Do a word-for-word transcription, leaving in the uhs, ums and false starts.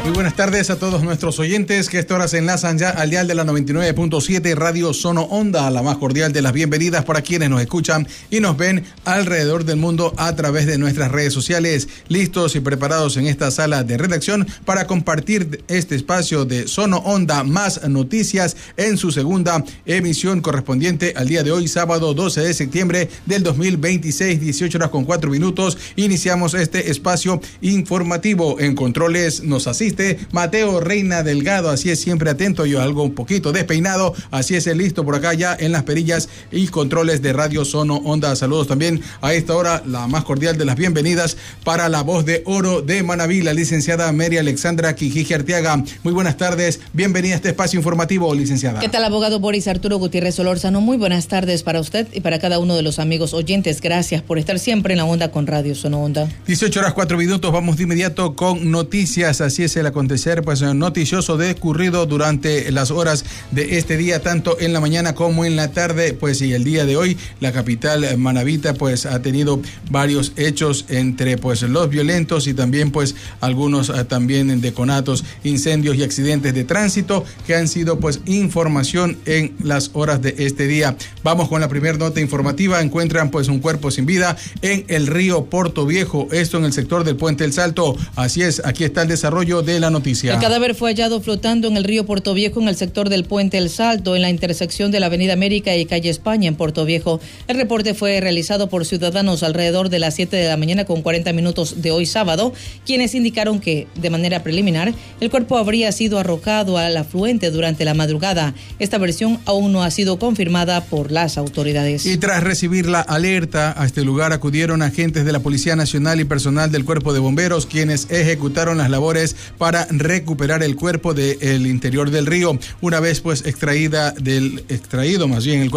Muy buenas tardes a todos nuestros oyentes que a esta hora se enlazan ya al dial de la noventa y nueve punto siete Radio Sono Onda. La más cordial de las bienvenidas para quienes nos escuchan y nos ven alrededor del mundo a través de nuestras redes sociales. Listos y preparados en esta sala de redacción para compartir este espacio de Sono Onda más noticias en su segunda emisión correspondiente al día de hoy, sábado doce de septiembre del dos mil veintiséis, dieciocho horas con cuatro minutos. Iniciamos este espacio informativo. En controles nos asiste Mateo Reina Delgado, así es, siempre atento, yo algo un poquito despeinado, así es, el listo por acá ya en las perillas y controles de Radio Sono Onda. Saludos también a esta hora, la más cordial de las bienvenidas para la voz de oro de Manabí, la licenciada Mary Alexandra Quijiji Arteaga. Muy buenas tardes, bienvenida a este espacio informativo, licenciada. ¿Qué tal, abogado Boris Arturo Gutiérrez Solórzano? Muy buenas tardes para usted y para cada uno de los amigos oyentes. Gracias por estar siempre en la onda con Radio Sono Onda. dieciocho horas cuatro minutos, vamos de inmediato con noticias, así es el acontecer pues noticioso de ocurrido durante las horas de este día, tanto en la mañana como en la tarde, pues y el día de hoy la capital manabita pues ha tenido varios hechos entre pues los violentos y también pues algunos uh, también de conatos, incendios y accidentes de tránsito que han sido pues información en las horas de este día. Vamos con la primera nota informativa. Encuentran pues un cuerpo sin vida en el río Puerto Viejo, esto en el sector del Puente El Salto. Así es, aquí está el desarrollo de la noticia. El cadáver fue hallado flotando en el río Puerto Viejo en el sector del Puente El Salto, en la intersección de la Avenida América y Calle España en Puerto Viejo. El reporte fue realizado por ciudadanos alrededor de las siete de la mañana con cuarenta minutos de hoy sábado, quienes indicaron que, de manera preliminar, el cuerpo habría sido arrojado al afluente durante la madrugada. Esta versión aún no ha sido confirmada por las autoridades. Y tras recibir la alerta, a este lugar acudieron agentes de la Policía Nacional y personal del Cuerpo de Bomberos, quienes ejecutaron las labores para recuperar el cuerpo del interior del río. Una vez pues extraída del extraído más bien el cuerpo